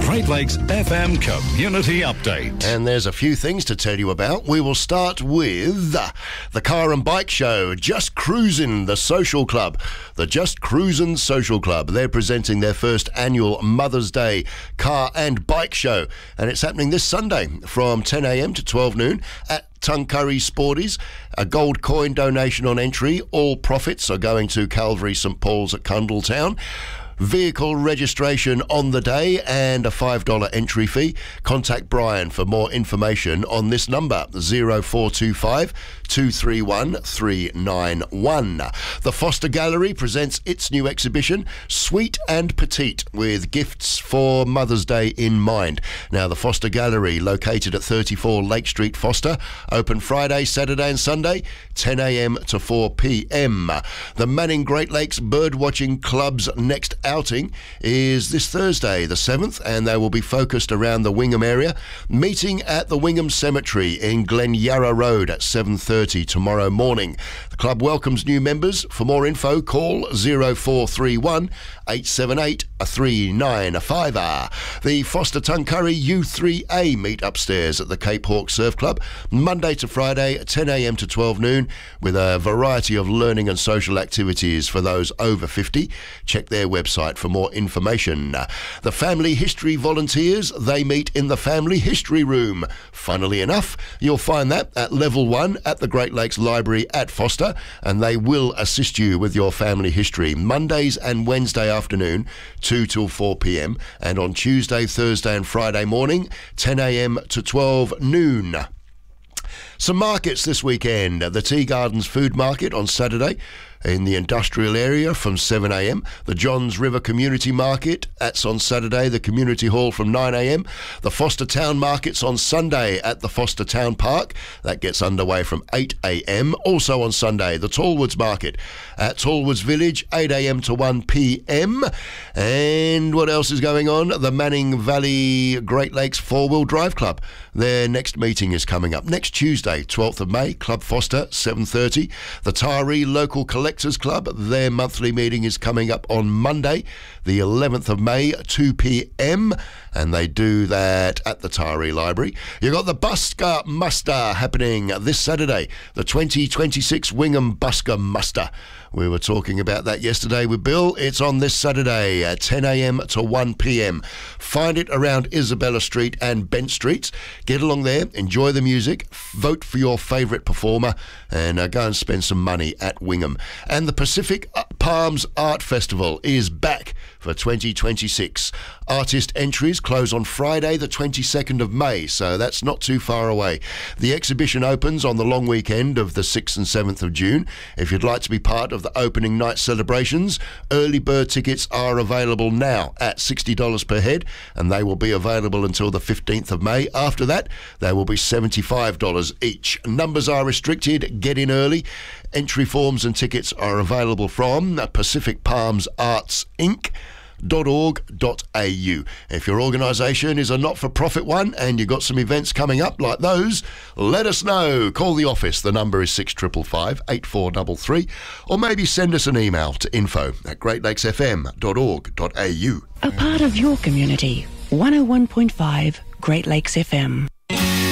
Great Lakes FM Community Update. And there's a few things to tell you about. We will start with the Car and Bike Show, Just Cruisin' the Social Club. The Just Cruisin' Social Club. They're presenting their first annual Mother's Day Car and Bike Show. And it's happening this Sunday from 10 a.m. to 12 noon at Tuncurry Sporties. A gold coin donation on entry. All profits are going to Calvary St Paul's at Cundletown. Vehicle registration on the day and a $5 entry fee. Contact Brian for more information on this number, 0425 231 391. The Foster Gallery presents its new exhibition, Sweet and Petite, with gifts for Mother's Day in mind. Now, the Foster Gallery, located at 34 Lake Street, Foster, open Friday, Saturday and Sunday, 10 a.m. to 4 p.m. The Manning Great Lakes Birdwatching Club's next outing is this Thursday, the 7th, and they will be focused around the Wingham area, meeting at the Wingham Cemetery in Glen Yarra Road at 7:30 tomorrow morning. The club welcomes new members. For more info, call 0431 878 395. The Foster Tuncurry U3A meet upstairs at the Cape Hawk Surf Club, Monday to Friday, 10 a.m. to 12 noon, with a variety of learning and social activities for those over 50. Check their website for more information. The Family History Volunteers, they meet in the Family History Room. Funnily enough, you'll find that at Level 1 at the Great Lakes Library at Foster, and they will assist you with your family history Mondays and Wednesday afternoon, 2 till 4 p.m, and on Tuesday, Thursday and Friday morning, 10 a.m. to 12 noon. Some markets this weekend. The Tea Gardens Food Market on Saturday in the industrial area from 7 a.m. The Johns River Community Market, that's on Saturday, the Community Hall from 9 a.m. The Foster Town Market's on Sunday at the Foster Town Park. That gets underway from 8 a.m. Also on Sunday, the Tallwoods Market at Tallwoods Village, 8 a.m. to 1 p.m. And what else is going on? The Manning Valley Great Lakes Four-Wheel Drive Club. Their next meeting is coming up next Tuesday, 12th of May, Club Foster, 7:30. The Taree Local Collectors Club, their monthly meeting is coming up on Monday, the 11th of May, 2 p.m, and they do that at the Taree Library. You've got the Busker Muster happening this Saturday, the 2026 Wingham Busker Muster. We were talking about that yesterday with Bill. It's on this Saturday at 10 a.m. to 1 p.m. Find it around Isabella Street and Bent Streets. Get along there, enjoy the music, vote for your favourite performer, and go and spend some money at Wingham. And the Pacific Palms Art Festival is back for 2026. Artist entries close on Friday the 22nd of May, so that's not too far away. The exhibition opens on the long weekend of the 6th and 7th of June. If you'd like to be part of the opening night celebrations, early bird tickets are available now at $60 per head, and they will be available until the 15th of May. After that, they will be $75 each. Numbers are restricted. Get in early. Entry forms and tickets are available from Pacific Palms Arts Inc. .org.au. If your organisation is a not-for-profit one and you've got some events coming up like those, let us know. Call the office. The number is 6555 8433, or maybe send us an email to info@greatlakesfm.org.au. A part of your community. 101.5 Great Lakes FM.